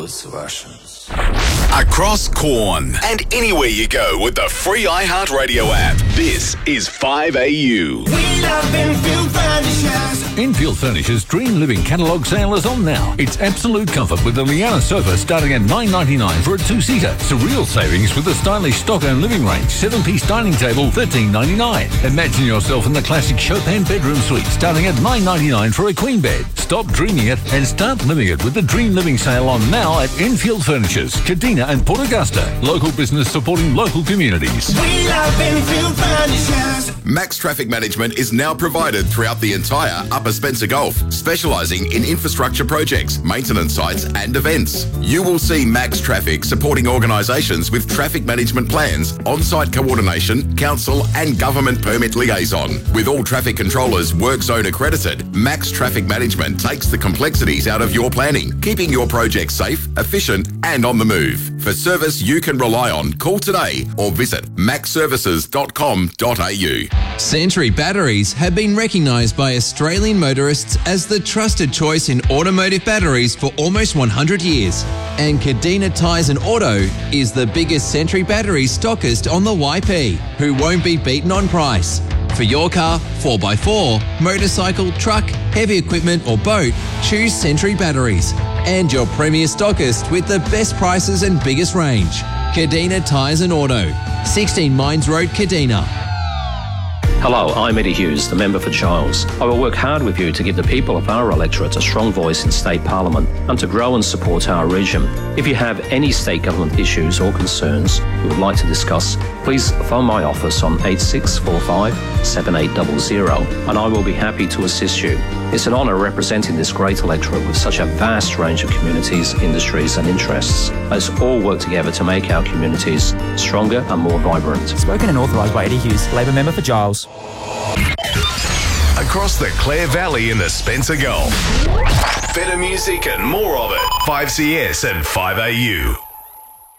Those Russians. Across Corn and anywhere you go with the free iHeartRadio app. This is 5AU. We love Enfield Furnishers. Enfield Furnishers' Dream Living catalogue sale is on now. It's absolute comfort with the Liana sofa starting at $9.99 for a two-seater. Surreal savings with the stylish Stockholm living range, 7-piece dining table, $13.99. Imagine yourself in the classic Chopin bedroom suite starting at $9.99 for a queen bed. Stop dreaming it and start living it with the Dream Living sale on now at Enfield Furnishers, Kadina and Port Augusta. Local business supporting local communities. We love Enfield Furnishers. Max Traffic Management is now provided throughout the entire Upper Spencer Gulf, specialising in infrastructure projects, maintenance sites and events. You will see Max Traffic supporting organisations with traffic management plans, on-site coordination, council and government permit liaison. With all traffic controllers work zone accredited, Max Traffic Management takes the complexities out of your planning, keeping your project safe, efficient and on the move. For service you can rely on, call today or visit maxservices.com.au. Sentry batteries have been recognised by Australian motorists as the trusted choice in automotive batteries for almost 100 years. And Kadina Tyres and Auto is the biggest Sentry battery stockist on the YP, who won't be beaten on price. For your car, 4x4, motorcycle, truck, heavy equipment or boat, choose Sentry batteries. And your premier stockist with the best prices and biggest range. Kadina Tyres and Auto, 16 Mines Road, Kadina. Hello, I'm Eddie Hughes, the member for Giles. I will work hard with you to give the people of our electorate a strong voice in state parliament and to grow and support our region. If you have any state government issues or concerns you would like to discuss, please phone my office on 8645 7800 and I will be happy to assist you. It's an honour representing this great electorate with such a vast range of communities, industries and interests. Let's all work together to make our communities stronger and more vibrant. Spoken and authorised by Eddie Hughes, Labor member for Giles. Across the Clare Valley in the Spencer Gulf. Better music and more of it. 5CS and 5AU.